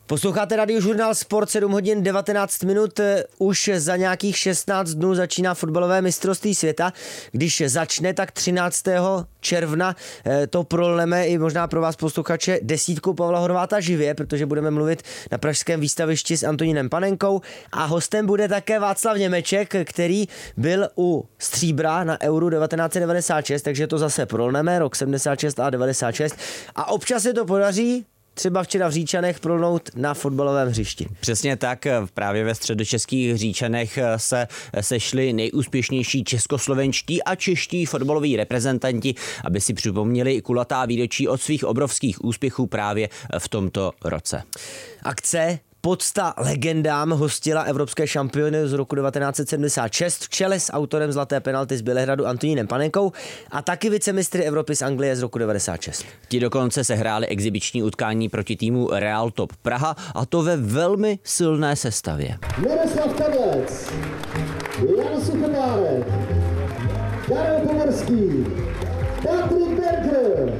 Posloucháte Radiožurnál Sport, 7 hodin 19 minut, už za nějakých 16 dnů začíná fotbalové mistrovství světa. Když začne, tak 13. června to prolneme i možná pro vás posluchače desítku Pavla Horváta živě, protože budeme mluvit na pražském výstavišti s Antonínem Panenkou a hostem bude také Václav Němeček, který byl u stříbra na Euru 1996, takže to zase prolneme, rok 76 a 96 a občas se to podaří třeba včera v Říčanech prolnout na fotbalovém hřišti. Přesně tak, právě ve středočeských Říčanech se sešli nejúspěšnější českoslovenští a čeští fotbaloví reprezentanti, aby si připomněli kulatá výročí od svých obrovských úspěchů právě v tomto roce. Akce Pocta legendám hostila evropské šampiony z roku 1976 v čele s autorem zlaté penalty z Bělehradu Antonínem Panenkou a taky vicemistry Evropy z Anglie z roku 96. Ti dokonce sehráli exibiční utkání proti týmu Real Top Praha a to ve velmi silné sestavě. Miroslav Kadlec, Jan Suchopárek, Karel Pomorský, Patrik Berger,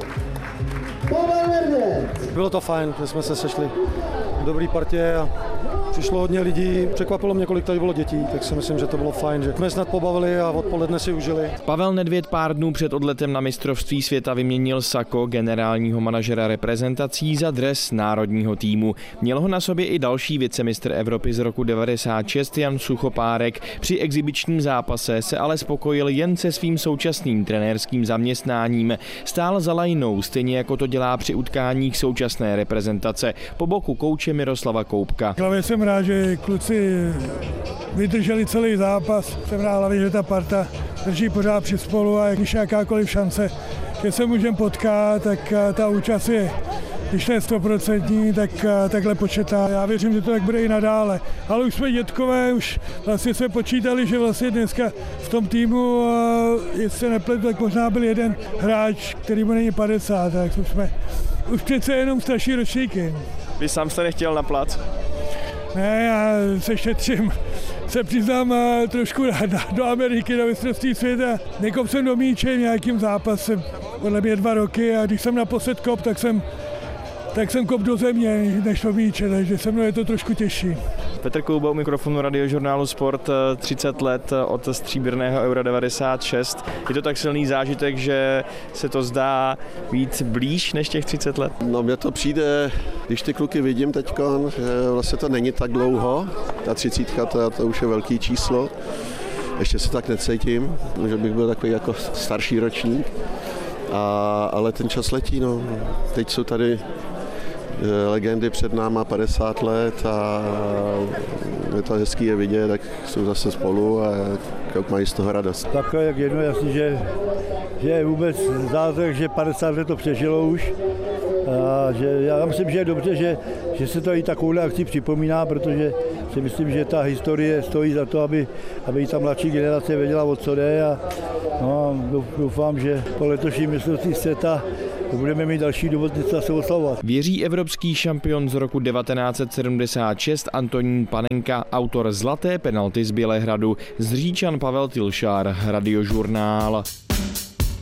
Pavel Nedvěd. Bylo to fajn, že jsme se sešli v dobrý partě a přišlo hodně lidí. Překvapilo mě, kolik tady bylo dětí, tak si myslím, že to bylo fajn, že jsme snad pobavili a odpoledne si užili. Pavel Nedvěd pár dnů před odletem na mistrovství světa vyměnil sako generálního manažera reprezentací za dres národního týmu. Měl ho na sobě i další vicemistr Evropy z roku 96 Jan Suchopárek. Při exibičním zápase se ale spokojil jen se svým současným trenérským zaměstnáním. Stál za lajnou, stejně jako to dělá při utkáních současné reprezentace, po boku kouče Miroslava Koubka. Hlavně jsem rád, že kluci vydrželi celý zápas. Jsem rád hlavně, že ta parta drží pořád při spolu a když jakákoliv šance, že se můžeme potkat, tak ta účast je, když ne 100%, tak takhle početá. Já věřím, že to tak bude i nadále. Ale už jsme dětkové, už vlastně jsme počítali, že vlastně dneska v tom týmu, jestli se nepletu, tak možná byl jeden hráč, který mu není 50, tak už přece jenom starší ročníky. Vy sám jste nechtěl na plac? Ne, já se šetřím, se přiznám trošku do Ameriky, do mistrovství světa. Nekop jsem do míče nějakým zápasem, podle mě 2 roky a když jsem naposled kop, tak jsem kop do země než do míče, takže se mnou je to trošku těžší. Petr Kouba u mikrofonu Radiožurnálu Sport, 30 let od stříbrného Eura 96. Je to tak silný zážitek, že se to zdá víc blíž než těch 30 let? No mně to přijde, když ty kluky vidím teďkon, že vlastně to není tak dlouho, ta 30, to už je velký číslo. Ještě se tak necítím, že bych byl takový jako starší ročník, ale ten čas letí, no. Teď jsou tady legendy před náma 50 let a je to hezký je vidět, tak jsou zase spolu a mají z toho radost. Tak jak jedno jasný, že je vůbec zázrak, že 50 let to přežilo už. A že já myslím, že je dobře, že se to i takovouhle akci připomíná, protože si myslím, že ta historie stojí za to, aby i ta mladší generace věděla, o co jde a doufám, že po letošním mistrovství světa budeme mít další důvod něco se oslavovat. Věří evropský šampion z roku 1976 Antonín Panenka, autor zlaté penalty z Bělehradu, z Říčan Pavel Tilšár, Radiožurnál.